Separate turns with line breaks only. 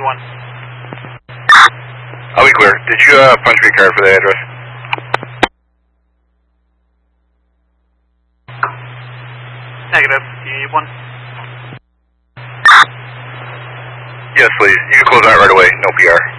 E1.
I'll be clear. Did you punch me a card for the address?
Negative. E1.
Yes, please. You can close out right away. No PR.